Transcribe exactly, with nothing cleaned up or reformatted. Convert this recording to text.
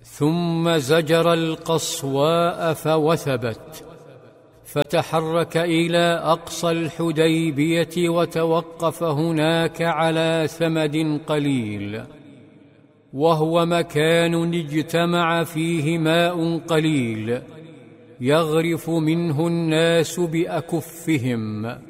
ثم زجر القصواء فوثبت، فتحرك إلى أقصى الحديبية وتوقف هناك على ثمد قليل، وهو مكان اجتمع فيه ماء قليل يغرف منه الناس بأكفهم.